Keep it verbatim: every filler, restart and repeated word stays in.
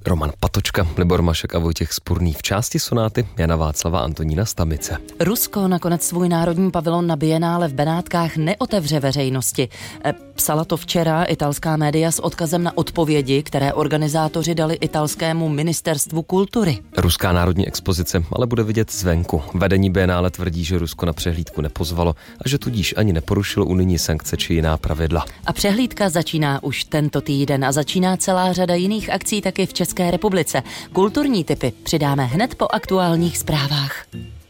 Roman Patočka, Libor Mašek a Vojtěch Spurný. V části sonáty Jana Václava Antonína Stamice. Rusko nakonec svůj národní pavilon na Bienále v Benátkách neotevře veřejnosti. Psala to včera italská média s odkazem na odpovědi, které organizátoři dali italskému ministerstvu kultury. Ruská národní expozice ale bude vidět zvenku. Vedení Bienále tvrdí, že Rusko na přehlídku nepozvalo a že tudíž ani neporušilo unijní sankce či jiná pravidla. A přehlídka začíná už tento týden a začíná celá řada jiných akcí taky v České republice. Kulturní tipy přidáme hned po aktuálních zprávách.